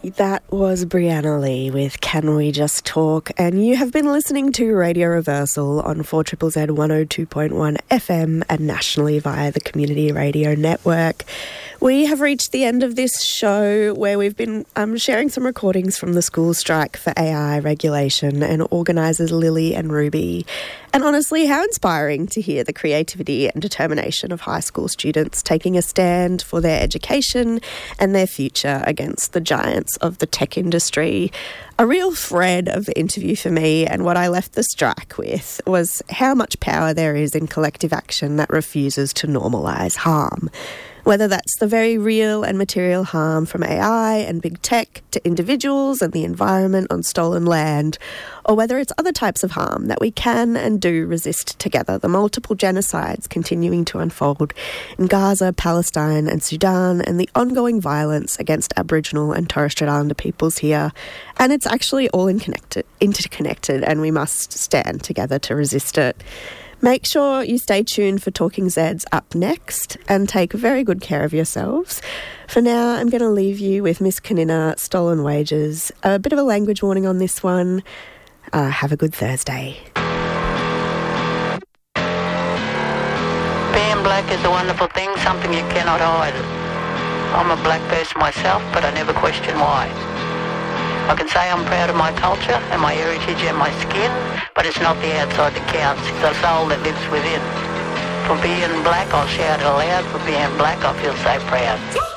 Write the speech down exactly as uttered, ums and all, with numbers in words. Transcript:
That was Brianna Lee with Can We Just Talk, and you have been listening to Radio Reversal on four Z Z Z one oh two point one F M and nationally via the Community Radio Network. We have reached the end of this show where we've been um, sharing some recordings from the school strike for A I regulation and organisers Lily and Ruby. And honestly, how inspiring to hear the creativity and determination of high school students taking a stand for their education and their future against the giants of the tech industry. A real thread of the interview for me, and what I left the strike with, was how much power there is in collective action that refuses to normalise harm. Whether that's the very real and material harm from A I and big tech to individuals and the environment on stolen land, or whether it's other types of harm that we can and do resist together, the multiple genocides continuing to unfold in Gaza, Palestine and Sudan, and the ongoing violence against Aboriginal and Torres Strait Islander peoples here. And it's actually all interconnected, interconnected, and we must stand together to resist it. Make sure you stay tuned for Talking Zeds up next and take very good care of yourselves. For now, I'm going to leave you with Miss Kanina, Stolen Wages. A bit of a language warning on this one. Uh, have a good Thursday. Being black is a wonderful thing, something you cannot hide. I'm a black person myself, but I never question why. I can say I'm proud of my culture and my heritage and my skin, but it's not the outside that counts, it's the soul that lives within. For being black, I'll shout it aloud. For being black, I feel so proud.